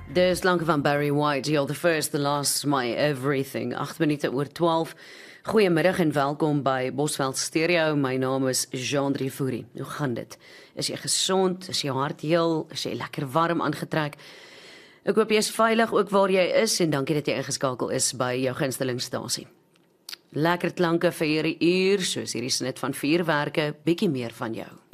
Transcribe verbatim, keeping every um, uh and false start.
Dis lank van Barry White, You're the first, the last, my everything. agt minute oor twaalf. Goeiemiddag en welkom by Bosveld Stereo. My naam is Jean-Drie Fourie. Hoe gaan dit? Is jy gesond? Is jou hart heel? Is jy lekker warm aangetrek? Ek hoop jy is veilig ook waar jy is en dankie dat jy ingeskakel is by jou gunstelingstasie. Lekker klanke vir hierdie uur, soos hierdie snit van vuurwerke, bietjie meer van jou.